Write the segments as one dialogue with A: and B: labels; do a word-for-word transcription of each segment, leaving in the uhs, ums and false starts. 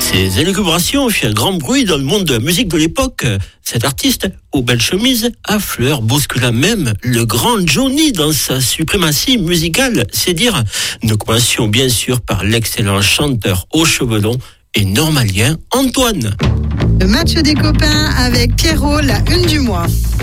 A: Ses élucubrations firent grand bruit dans le monde de la musique de l'époque. Cet artiste, aux belles chemises, à fleurs, bouscula même le grand Johnny dans sa suprématie musicale. C'est dire, nous commencions bien sûr par l'excellent chanteur aux cheveux longs et normalien Antoine.
B: Le match des copains avec Pierrot, la une du mois.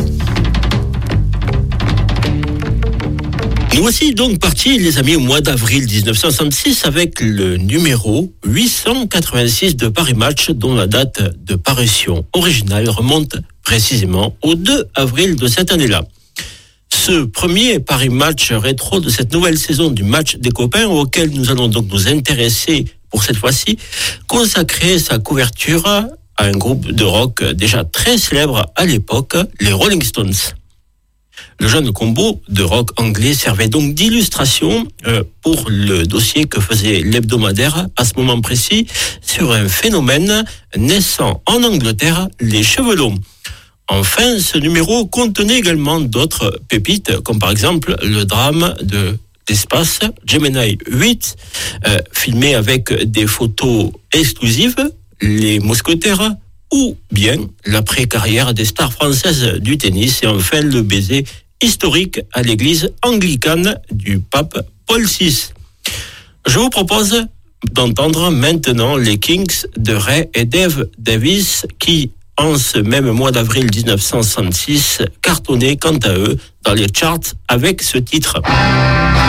A: Nous voici donc partis, les amis, au mois d'avril dix-neuf cent soixante-six avec le numéro huit cent quatre-vingt-six de Paris Match, dont la date de parution originale remonte précisément au deux avril de cette année-là. Ce premier Paris Match rétro de cette nouvelle saison du match des copains, auquel nous allons donc nous intéresser pour cette fois-ci, consacrer sa couverture à un groupe de rock déjà très célèbre à l'époque, les Rolling Stones. Le jeune combo de rock anglais servait donc d'illustration euh, pour le dossier que faisait l'hebdomadaire à ce moment précis sur un phénomène naissant en Angleterre, les cheveux longs. Enfin, ce numéro contenait également d'autres pépites, comme par exemple le drame de l'espace Gemini huit, euh, filmé avec des photos exclusives, les mousquetaires, ou bien l'après-carrière des stars françaises du tennis, et enfin le baiser historique à l'église anglicane du pape Paul six. Je vous propose d'entendre maintenant les Kings de Ray et Dave Davis qui, en ce même mois d'avril dix-neuf cent soixante-six, cartonnaient quant à eux dans les charts avec ce titre.